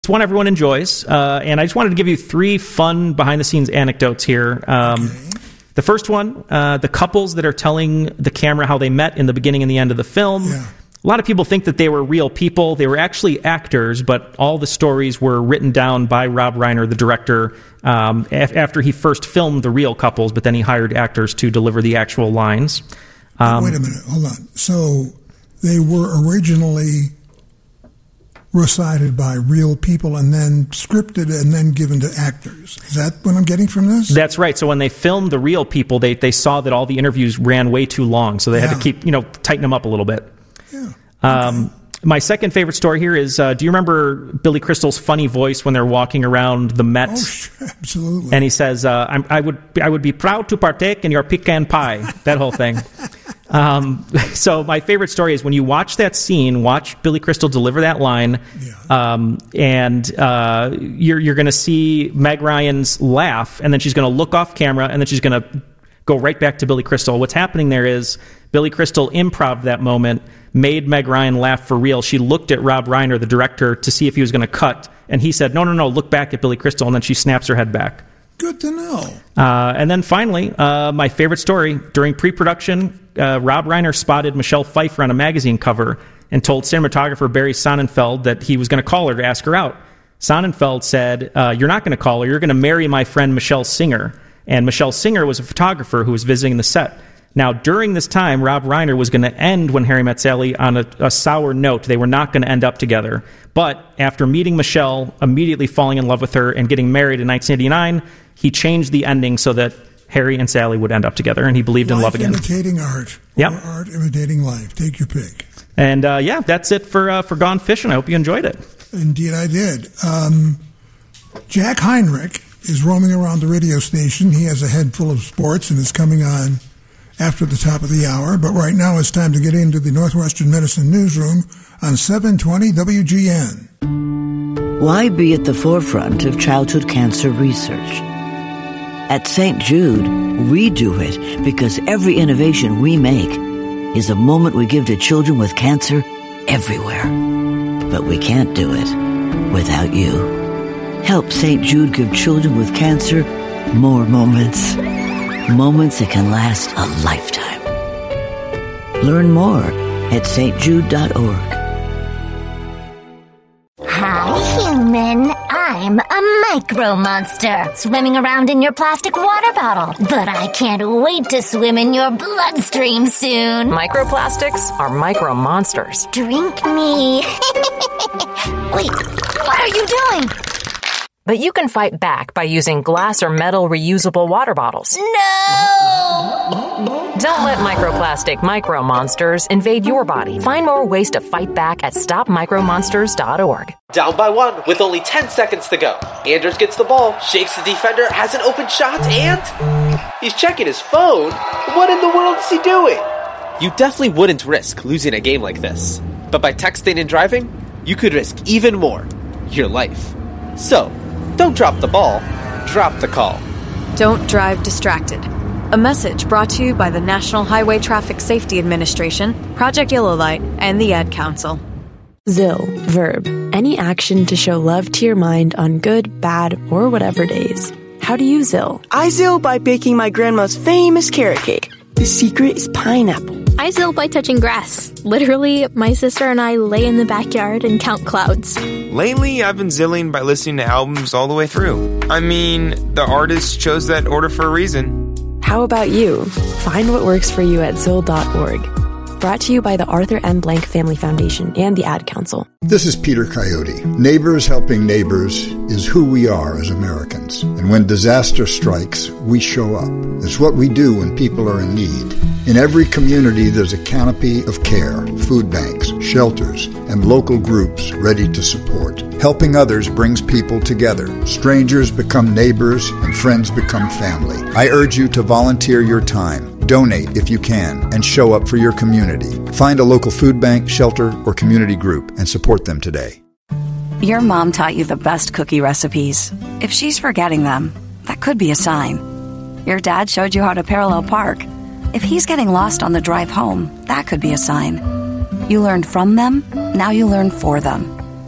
It's one everyone enjoys, and I just wanted to give you 3 fun behind-the-scenes anecdotes here. The first one, the couples that are telling the camera how they met in the beginning and the end of the film. Yeah. A lot of people think that they were real people. They were actually actors, but all the stories were written down by Rob Reiner, the director, after he first filmed the real couples, but then he hired actors to deliver the actual lines. Wait a minute, hold on. So they were originally recited by real people and then scripted and then given to actors. Is that what I'm getting from this? That's right. So when they filmed the real people, they saw that all the interviews ran way too long, so they had to keep, tighten them up a little bit. Yeah. Okay. My second favorite story here is, do you remember Billy Crystal's funny voice when they're walking around the Met? Oh, sure, absolutely. And he says, I would be proud to partake in your pecan pie, that whole thing. So my favorite story is when you watch that scene, watch Billy Crystal deliver that line, and you're going to see Meg Ryan's laugh, and then she's going to look off camera, and then she's going to go right back to Billy Crystal. What's happening there is Billy Crystal improv that moment, made Meg Ryan laugh for real. She looked at Rob Reiner, the director, to see if he was going to cut, and he said, no, look back at Billy Crystal, and then she snaps her head back. Good to know. And then finally, my favorite story, during pre-production, Rob Reiner spotted Michelle Pfeiffer on a magazine cover and told cinematographer Barry Sonnenfeld that he was going to call her to ask her out. Sonnenfeld said, you're not going to call her, you're going to marry my friend Michelle Singer. And Michelle Singer was a photographer who was visiting the set. Now, during this time, Rob Reiner was going to end When Harry Met Sally on a sour note. They were not going to end up together. But after meeting Michelle, immediately falling in love with her, and getting married in 1989, he changed the ending so that Harry and Sally would end up together, and he believed in love again. Life imitating art, or art imitating life. Take your pick. And that's it for Gone Fishing. I hope you enjoyed it. Indeed, I did. Jack Heinrich is roaming around the radio station. He has a head full of sports and is coming on after the top of the hour. But right now it's time to get into the Northwestern Medicine Newsroom on 720 WGN. Why be at the forefront of childhood cancer research? At St. Jude, we do it because every innovation we make is a moment we give to children with cancer everywhere. But we can't do it without you. Help St. Jude give children with cancer more moments. Moments that can last a lifetime. Learn more at stjude.org. Hi, human. I'm a micro monster, swimming around in your plastic water bottle. But I can't wait to swim in your bloodstream soon. Microplastics are micro monsters. Drink me. Wait, what are you doing? But you can fight back by using glass or metal reusable water bottles. No! Don't let microplastic micro monsters invade your body. Find more ways to fight back at stopmicromonsters.org. Down by 1 with only 10 seconds to go. Anders gets the ball, shakes the defender, has an open shot, and he's checking his phone. What in the world is he doing? You definitely wouldn't risk losing a game like this. But by texting and driving, you could risk even more. Your life. So, don't drop the ball, drop the call. Don't drive distracted. A message brought to you by the National Highway Traffic Safety Administration, Project Yellow Light, and the Ad Council. ZIL, verb, any action to show love to your mind on good, bad, or whatever days. How do you ZIL? I ZIL by baking my grandma's famous carrot cake. The secret is pineapple. I ZIL by touching grass. Literally, my sister and I lay in the backyard and count clouds. Lately, I've been zilling by listening to albums all the way through. I mean, the artist chose that order for a reason. How about you? Find what works for you at ZIL.org. Brought to you by the Arthur M. Blank Family Foundation and the Ad Council. This is Peter Coyote. Neighbors helping neighbors is who we are as Americans. And when disaster strikes, we show up. It's what we do when people are in need. In every community, there's a canopy of care, food banks, shelters, and local groups ready to support. Helping others brings people together. Strangers become neighbors, and friends become family. I urge you to volunteer your time. Donate if you can, and show up for your community. Find a local food bank, shelter, or community group and support them today. Your mom taught you the best cookie recipes. If she's forgetting them, that could be a sign. Your dad showed you how to parallel park. If he's getting lost on the drive home, that could be a sign. You learned from them, now you learn for them.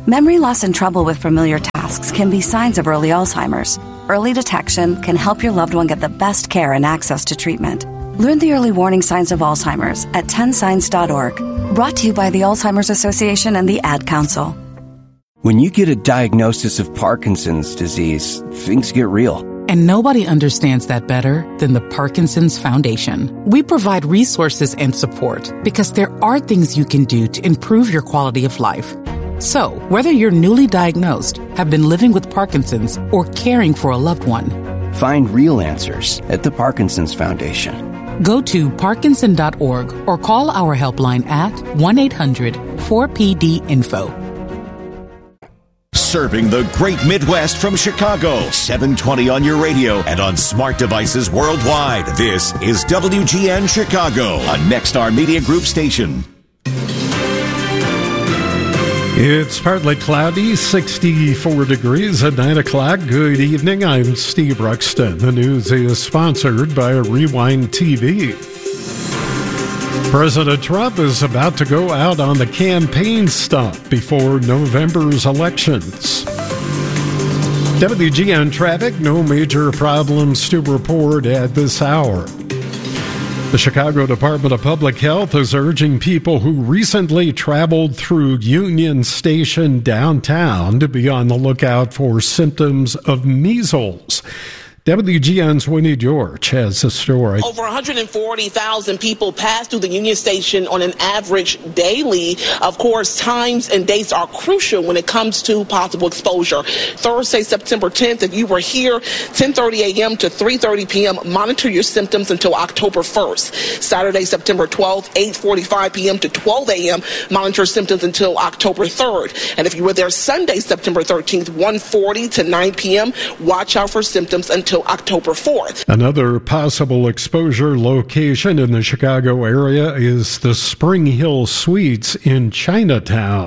Memory loss and trouble with familiar tasks can be signs of early Alzheimer's. Early detection can help your loved one get the best care and access to treatment. Learn the early warning signs of Alzheimer's at 10signs.org. Brought to you by the Alzheimer's Association and the Ad Council. When you get a diagnosis of Parkinson's disease, things get real. And nobody understands that better than the Parkinson's Foundation. We provide resources and support because there are things you can do to improve your quality of life. So, whether you're newly diagnosed, have been living with Parkinson's, or caring for a loved one, find real answers at the Parkinson's Foundation. Go to parkinson.org or call our helpline at 1-800-4PD-INFO. Serving the great Midwest from Chicago, 720 on your radio and on smart devices worldwide. This is WGN Chicago, a Nexstar Media Group station. It's partly cloudy, 64 degrees at 9 o'clock. Good evening, I'm Steve Ruxton. The news is sponsored by Rewind TV. President Trump is about to go out on the campaign stump before November's elections. WGN traffic, no major problems to report at this hour. The Chicago Department of Public Health is urging people who recently traveled through Union Station downtown to be on the lookout for symptoms of measles. WGN's Winnie George has a story. Over 140,000 people pass through the Union Station on an average daily. Of course, times and dates are crucial when it comes to possible exposure. Thursday, September 10th, if you were here, 10:30 a.m. to 3:30 p.m., monitor your symptoms until October 1st. Saturday, September 12th, 8:45 p.m. to 12 a.m., monitor symptoms until October 3rd. And if you were there Sunday, September 13th, 1:40 to 9 p.m., watch out for symptoms until October 4th. Another possible exposure location in the Chicago area is the Spring Hill Suites in Chinatown.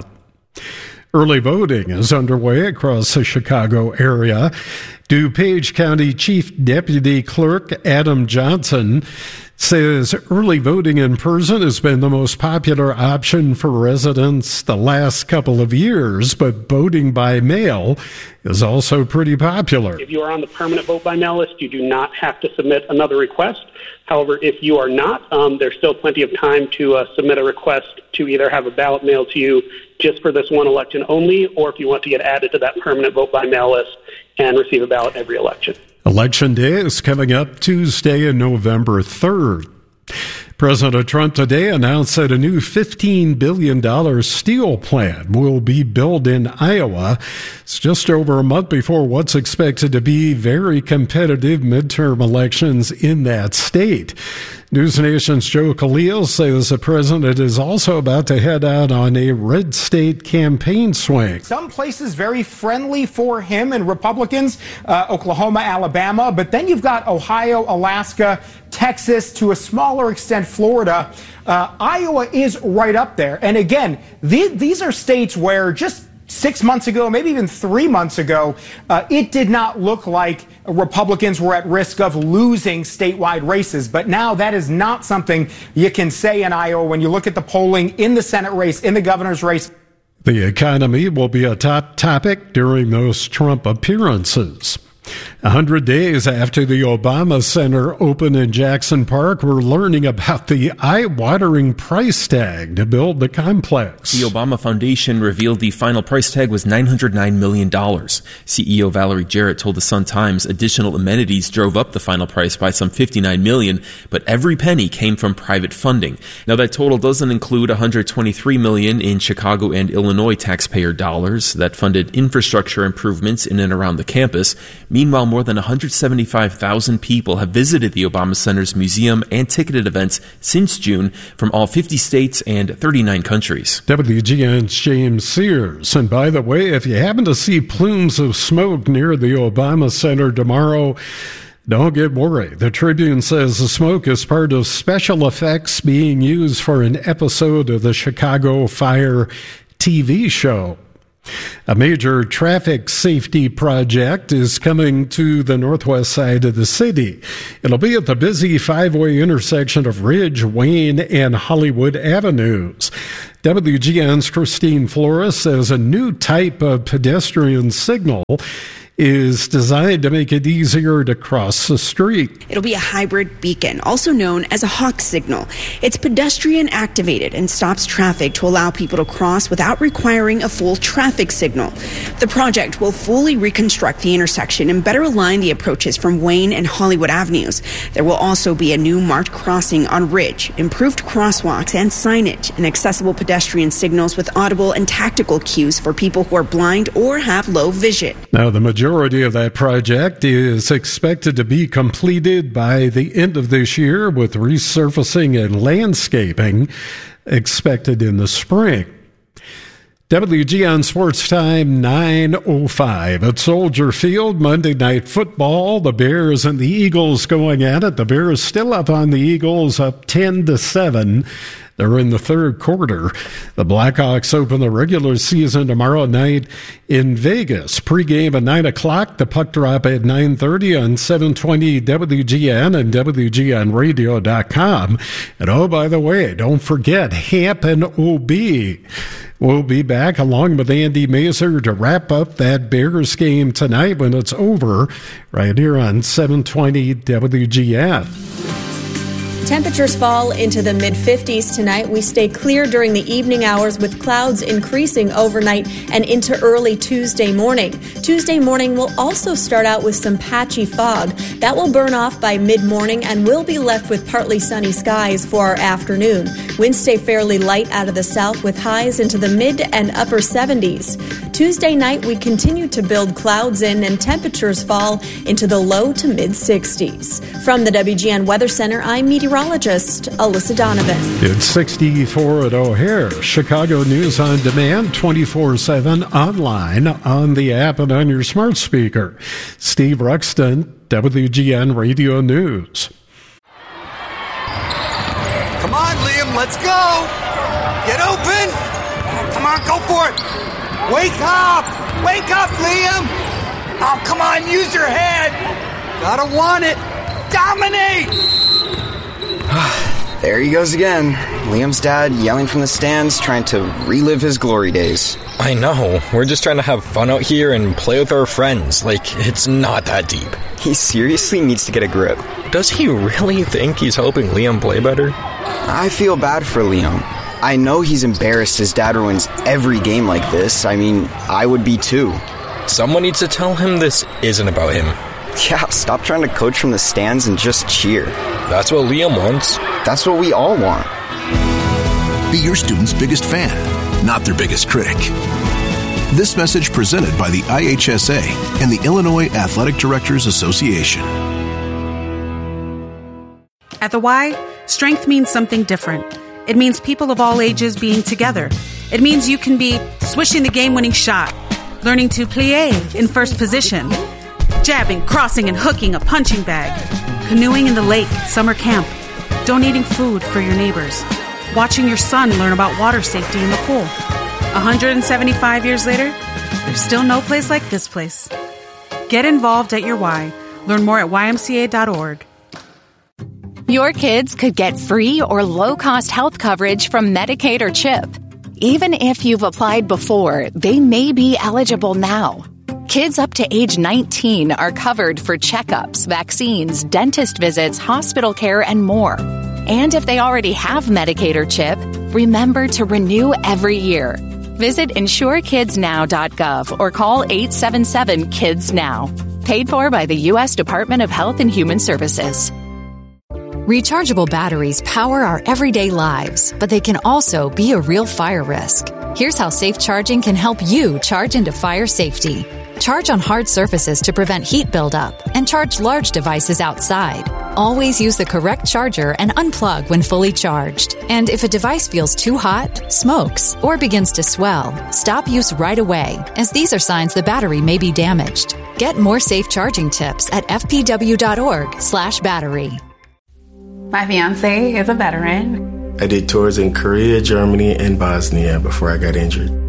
Early voting is underway across the Chicago area. DuPage County Chief Deputy Clerk Adam Johnson says early voting in person has been the most popular option for residents the last couple of years, but voting by mail is also pretty popular. If you are on the permanent vote by mail list, you do not have to submit another request. However, if you are not, there's still plenty of time to submit a request to either have a ballot mailed to you just for this one election only, or if you want to get added to that permanent vote by mail list and receive a ballot every election. Election Day is coming up Tuesday, November 3rd. President Trump today announced that a new $15 billion steel plant will be built in Iowa. It's just over a month before what's expected to be very competitive midterm elections in that state. News Nation's Joe Khalil says the president is also about to head out on a red state campaign swing. Some places very friendly for him and Republicans, Oklahoma, Alabama, but then you've got Ohio, Alaska, Texas, to a smaller extent, Florida. Iowa is right up there. And again, these are states where just 6 months ago, maybe even 3 months ago, it did not look like Republicans were at risk of losing statewide races. But now that is not something you can say in Iowa when you look at the polling in the Senate race, in the governor's race. The economy will be a top topic during those Trump appearances. 100 days after the Obama Center opened in Jackson Park, we're learning about the eye-watering price tag to build the complex. The Obama Foundation revealed the final price tag was $909 million. CEO Valerie Jarrett told the Sun-Times additional amenities drove up the final price by some $59 million, but every penny came from private funding. Now, that total doesn't include $123 million in Chicago and Illinois taxpayer dollars that funded infrastructure improvements in and around the campus. Meanwhile, more than 175,000 people have visited the Obama Center's museum and ticketed events since June from all 50 states and 39 countries. WGN's James Sears. And by the way, if you happen to see plumes of smoke near the Obama Center tomorrow, don't get worried. The Tribune says the smoke is part of special effects being used for an episode of the Chicago Fire TV show. A major traffic safety project is coming to the northwest side of the city. It'll be at the busy five-way intersection of Ridge, Wayne, and Hollywood Avenues. WGN's Christine Flores says a new type of pedestrian signal is designed to make it easier to cross the street. It'll be a hybrid beacon, also known as a hawk signal. It's pedestrian activated and stops traffic to allow people to cross without requiring a full traffic signal. The project will fully reconstruct the intersection and better align the approaches from Wayne and Hollywood Avenues. There will also be a new marked crossing on Ridge, improved crosswalks and signage, and accessible pedestrian signals with audible and tactical cues for people who are blind or have low vision. Now, the majority of that project is expected to be completed by the end of this year, with resurfacing and landscaping expected in the spring. WGN Sports Time 9:05 at Soldier Field. Monday Night Football. The Bears and the Eagles going at it. The Bears still up on the Eagles, up 10-7. They're in the third quarter. The Blackhawks open the regular season tomorrow night in Vegas. Pre-game at 9 o'clock. The puck drop at 9:30 on 720 WGN and WGNradio.com. And oh, by the way, don't forget Hampton OB. We'll be back along with Andy Mazer to wrap up that Bears game tonight when it's over, right here on 720 WGN. Temperatures fall into the mid-50s tonight. We stay clear during the evening hours with clouds increasing overnight and into early Tuesday morning. Tuesday morning will also start out with some patchy fog. That will burn off by mid-morning and we'll be left with partly sunny skies for our afternoon. Winds stay fairly light out of the south with highs into the mid and upper 70s. Tuesday night we continue to build clouds in and temperatures fall into the low to mid-60s. From the WGN Weather Center, I'm meteorologist Alyssa Donovan. It's 64 at O'Hare. Chicago News on Demand, 24/7 online, on the app, and on your smart speaker. Steve Ruxton, WGN Radio News. Come on, Liam, let's go. Get open. Come on, go for it. Wake up. Wake up, Liam. Oh, come on, use your head. Gotta want it. Dominate. There he goes again. Liam's dad yelling from the stands, trying to relive his glory days. I know. We're just trying to have fun out here and play with our friends. Like, it's not that deep. He seriously needs to get a grip. Does he really think he's helping Liam play better? I feel bad for Liam. I know he's embarrassed his dad ruins every game like this. I mean, I would be too. Someone needs to tell him this isn't about him. Yeah, stop trying to coach from the stands and just cheer. That's what Liam wants. That's what we all want. Be your student's biggest fan, not their biggest critic. This message presented by the IHSA and the Illinois Athletic Directors Association. At the Y, strength means something different. It means people of all ages being together. It means you can be swishing the game-winning shot, learning to plie in first position, jabbing, crossing, and hooking a punching bag, canoeing in the lake at summer camp, donating food for your neighbors, watching your son learn about water safety in the pool. 175 years later, there's still no place like this place. Get involved at your Y. Learn more at ymca.org. Your kids could get free or low-cost health coverage from Medicaid or CHIP. Even if you've applied before, they may be eligible now. Kids up to age 19 are covered for checkups, vaccines, dentist visits, hospital care, and more. And if they already have Medicaid or CHIP, remember to renew every year. Visit insurekidsnow.gov or call 877-KIDS-NOW. Paid for by the U.S. Department of Health and Human Services. Rechargeable batteries power our everyday lives, but they can also be a real fire risk. Here's how safe charging can help you charge into fire safety. Charge on hard surfaces to prevent heat buildup, and charge large devices outside. Always use the correct charger and unplug when fully charged. And if a device feels too hot, smokes, or begins to swell, stop use right away, as these are signs the battery may be damaged. Get more safe charging tips at fpw.org/battery. My fiance is a veteran. I did tours in Korea, Germany, and Bosnia before I got injured.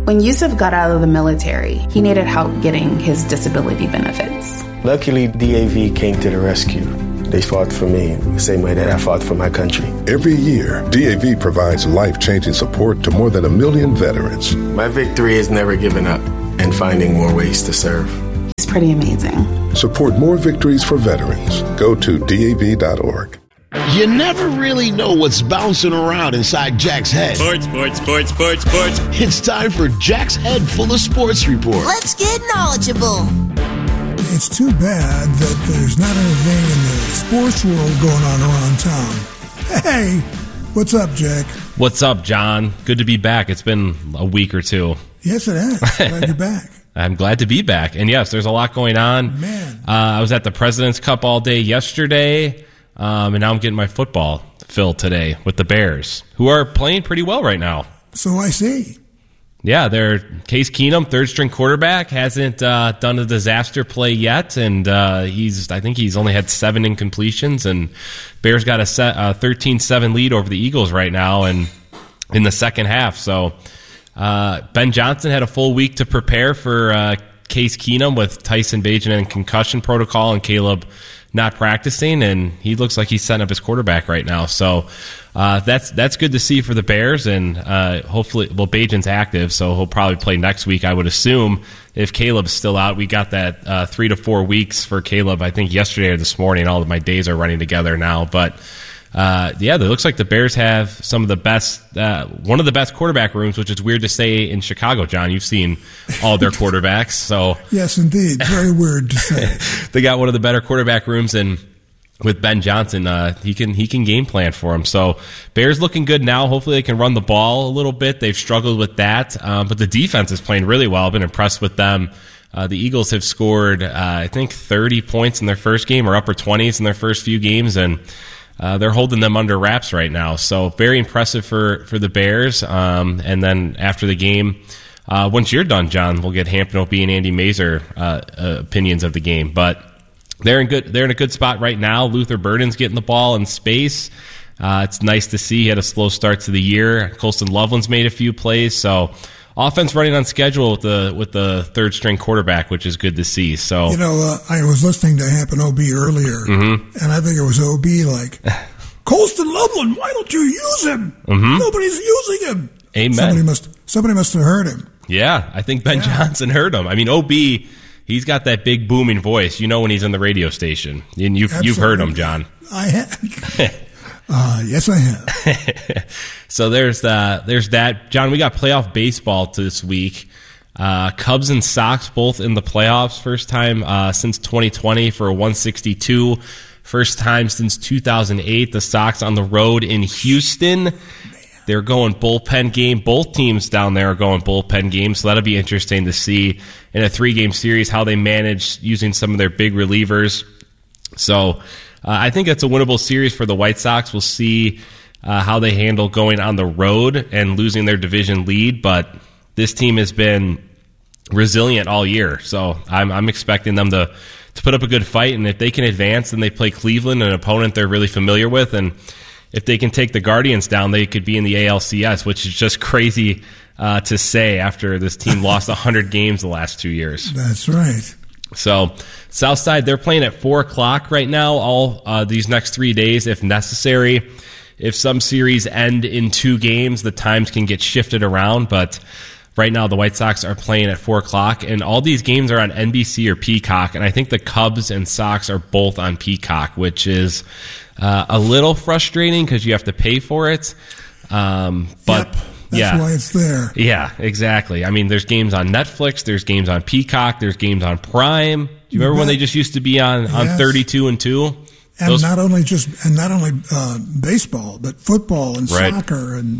When Yusuf got out of the military, he needed help getting his disability benefits. Luckily, DAV came to the rescue. They fought for me the same way that I fought for my country. Every year, DAV provides life-changing support to more than 1 million veterans. My victory is never giving up and finding more ways to serve. It's pretty amazing. Support more victories for veterans. Go to DAV.org. You never really know what's bouncing around inside Jack's head. Sports. It's time for Jack's Head Full of Sports Report. Let's get knowledgeable. It's too bad that there's not anything in the sports world going on around town. Hey, what's up, Jack? What's up, John? Good to be back. It's been a week or two. Yes, it has. Glad you're back. I'm glad to be back. And yes, there's a lot going on. Man. I was at the President's Cup all day yesterday, and now I'm getting my football filled today with the Bears, who are playing pretty well right now. So I see. Yeah, they're Case Keenum, third-string quarterback, hasn't done a disaster play yet, and I think he's only had 7 incompletions, and Bears got a 13-7 lead over the Eagles right now, and in the second half. So Ben Johnson had a full week to prepare for Case Keenum with Tyson Bagent in concussion protocol and Caleb not practicing, and he looks like he's setting up his quarterback right now. So that's good to see for the Bears, and hopefully, Bagent's active, so he'll probably play next week, I would assume. If Caleb's still out, we got that 3 to 4 weeks for Caleb, I think yesterday or this morning. All of my days are running together now, but it looks like the Bears have some of the best, one of the best quarterback rooms, which is weird to say in Chicago, John. You've seen all their quarterbacks, so yes, indeed, very weird to say. They got one of the better quarterback rooms, and with Ben Johnson, he can game plan for him. So Bears looking good now. Hopefully they can run the ball a little bit. They've struggled with that, but the defense is playing really well. I've been impressed with them. The Eagles have scored, I think, 30 points in their first game, or upper 20s in their first few games, and they're holding them under wraps right now. So very impressive for the Bears. And then after the game, once you're done, John, we'll get Hampton OB and Andy Mazer opinions of the game. But they're in a good spot right now. Luther Burden's getting the ball in space. It's nice to see. He had a slow start to the year. Colston Loveland's made a few plays. So offense running on schedule with the third string quarterback, which is good to see. So I was listening to Hampton OB earlier, and I think it was OB like, Colston Loveland, why don't you use him? Nobody's using him. Amen. Somebody must have heard him. Yeah, I think Ben Johnson heard him. I mean, OB, he's got that big booming voice. You know when he's in the radio station, and you've heard him, John. I have. Yes, I have. So there's that. John, we got playoff baseball this week. Cubs and Sox both in the playoffs. First time since 2020 for a 162. First time since 2008. The Sox on the road in Houston. They're going bullpen game. Both teams down there are going bullpen games, so that'll be interesting to see in a 3-game series how they manage using some of their big relievers. So I think it's a winnable series for the White Sox. We'll see how they handle going on the road and losing their division lead, but this team has been resilient all year, so I'm expecting them to put up a good fight, and if they can advance, then they play Cleveland, an opponent they're really familiar with, and if they can take the Guardians down, they could be in the ALCS, which is just crazy to say after this team lost 100 games the last 2 years. That's right. So, Southside, they're playing at 4 o'clock right now, all these next 3 days, if necessary. If some series end in 2 games, the times can get shifted around, but right now the White Sox are playing at 4 o'clock, and all these games are on NBC or Peacock, and I think the Cubs and Sox are both on Peacock, which is a little frustrating because you have to pay for it. But That's why it's there. Yeah, exactly. I mean, there's games on Netflix, there's games on Peacock, there's games on Prime. Do you remember when they just used to be on 32 and 2? And not only baseball, but football and soccer and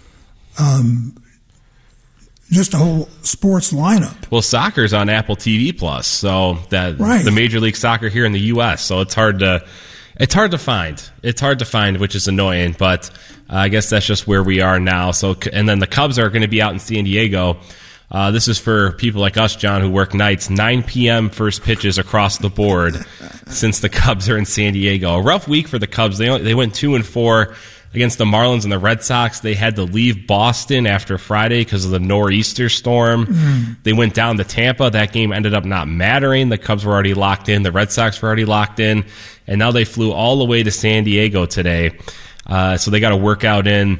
just a whole sports lineup. Well, soccer's on Apple TV Plus, so the Major League Soccer here in the U.S. So it's hard to find. It's hard to find, which is annoying, but I guess that's just where we are now. So, and then the Cubs are going to be out in San Diego. This is for people like us, John, who work nights. 9 p.m. first pitches across the board since the Cubs are in San Diego. A rough week for the Cubs. They went 2-4 against the Marlins and the Red Sox. They had to leave Boston after Friday because of the nor'easter storm. They went down to Tampa. That game ended up not mattering. The Cubs were already locked in. The Red Sox were already locked in. And now they flew all the way to San Diego today. So they got a workout in.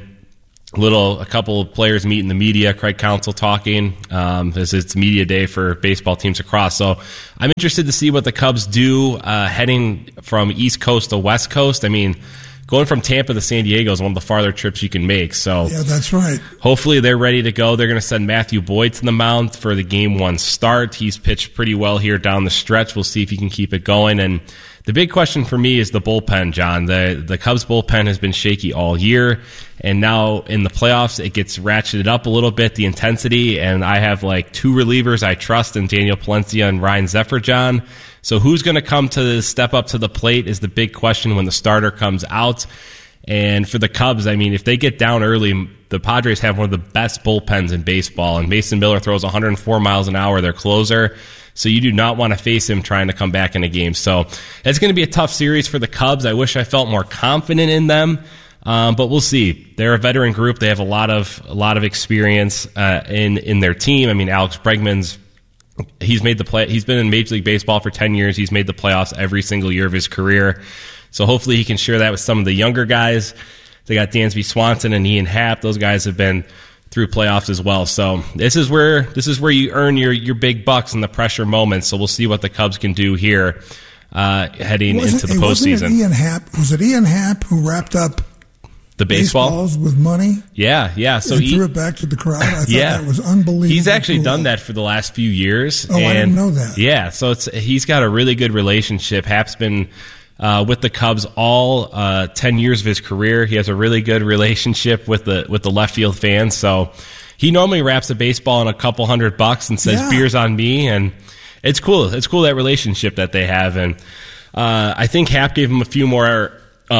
A couple of players meeting the media, Craig Counsell talking, as it's media day for baseball teams across. So I'm interested to see what the Cubs do heading from East Coast to West Coast. I mean, going from Tampa to San Diego is one of the farther trips you can make. So yeah, that's right. Hopefully they're ready to go. They're going to send Matthew Boyd to the mound for the Game 1 start. He's pitched pretty well here down the stretch. We'll see if he can keep it going. And the big question for me is the bullpen, John. The Cubs bullpen has been shaky all year, and now in the playoffs it gets ratcheted up a little bit, the intensity, and I have like two relievers I trust in Daniel Palencia and Ryan Zephyr-John. So who's going to step up to the plate is the big question when the starter comes out. And for the Cubs, I mean, if they get down early, the Padres have one of the best bullpens in baseball, and Mason Miller throws 104 miles an hour, their closer. So you do not want to face him trying to come back in a game. So it's going to be a tough series for the Cubs. I wish I felt more confident in them, but we'll see. They're a veteran group. They have a lot of experience in their team. I mean, Alex Bregman's he's been in Major League Baseball for 10 years. He's made the playoffs every single year of his career. So hopefully he can share that with some of the younger guys. They got Dansby Swanson and Ian Happ. Those guys have been through playoffs as well. So this is where you earn your big bucks in the pressure moments. So we'll see what the Cubs can do here heading into the postseason. Was it Ian Happ who wrapped up the baseballs with money? Yeah. So he threw it back to the crowd. I thought that was unbelievable. He's actually done that for the last few years. Oh, I didn't know that. Yeah, so he's got a really good relationship. Happ's been with the Cubs all 10 years of his career. He has a really good relationship with the left field fans. So he normally wraps a baseball in a couple $100 and says, "Beers on me," and it's cool. It's cool, that relationship that they have. And I think Happ gave him a few more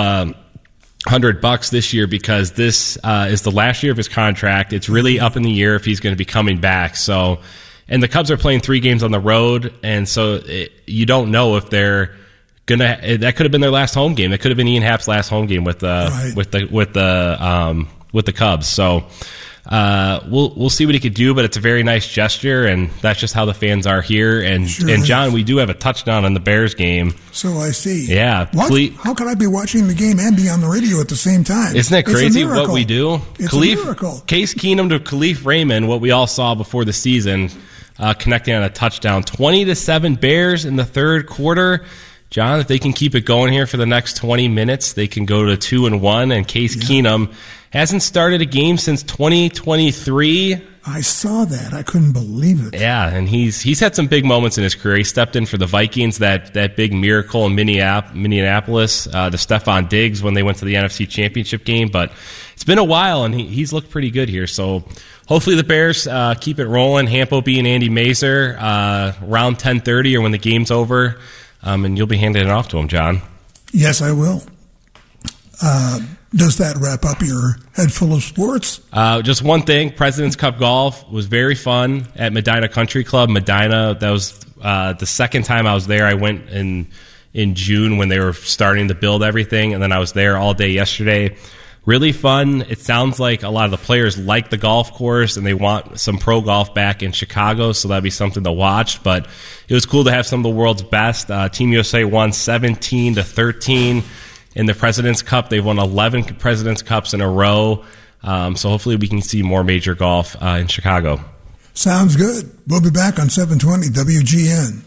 $100 this year because this is the last year of his contract. It's really up in the air if he's going to be coming back. So, and the Cubs are playing 3 games on the road, and so you don't know if they're that could have been their last home game. That could have been Ian Happ's last home game with the Cubs. So we'll see what he could do, but it's a very nice gesture, and that's just how the fans are here. And John, we do have a touchdown in the Bears game. So I see. Yeah. How could I be watching the game and be on the radio at the same time? Isn't that crazy what we do? It's a miracle. Case Keenum to Khalif Raymond, what we all saw before the season, connecting on a touchdown. 20-7 Bears in the third quarter. John, if they can keep it going here for the next 20 minutes, they can go to 2-1. And Case Keenum hasn't started a game since 2023. I saw that. I couldn't believe it. Yeah, and he's had some big moments in his career. He stepped in for the Vikings, that big miracle in Minneapolis, to Stephon Diggs when they went to the NFC Championship game. But it's been a while, and he's looked pretty good here. So hopefully the Bears keep it rolling. Hampo B and Andy Mazer around 10:30 or when the game's over. And you'll be handing it off to him, John. Yes, I will. Does that wrap up your head full of sports? Just one thing. President's Cup Golf was very fun at Medina Country Club. Medina, that was the second time I was there. I went in June when they were starting to build everything, and then I was there all day yesterday. Really fun. It sounds like a lot of the players like the golf course and they want some pro golf back in Chicago, so that'd be something to watch. But it was cool to have some of the world's best. Team USA won 17-13 in the President's Cup. They've won 11 President's Cups in a row. So hopefully we can see more major golf in Chicago. Sounds good. We'll be back on 720 WGN.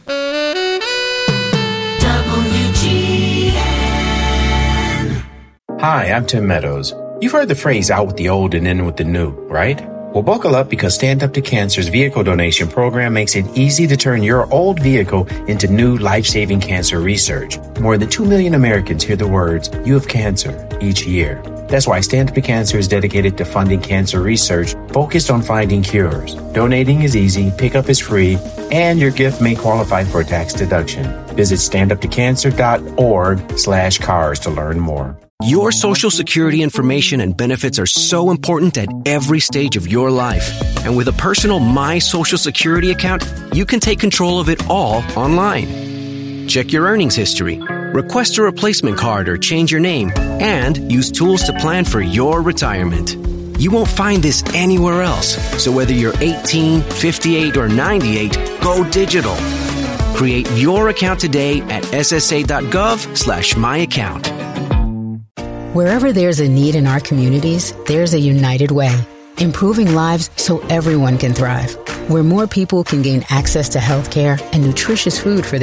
Hi, I'm Tim Meadows. You've heard the phrase out with the old and in with the new, right? Well, buckle up because Stand Up to Cancer's vehicle donation program makes it easy to turn your old vehicle into new life-saving cancer research. More than 2 million Americans hear the words, "You have cancer," each year. That's why Stand Up to Cancer is dedicated to funding cancer research focused on finding cures. Donating is easy, pickup is free, and your gift may qualify for a tax deduction. Visit standuptocancer.org/cars to learn more. Your Social Security information and benefits are so important at every stage of your life. And with a personal My Social Security account, you can take control of it all online. Check your earnings history, request a replacement card or change your name, and use tools to plan for your retirement. You won't find this anywhere else. So whether you're 18, 58, or 98, go digital. Create your account today at ssa.gov/myaccount. Wherever there's a need in our communities, there's a United Way, improving lives so everyone can thrive, where more people can gain access to health care and nutritious food for their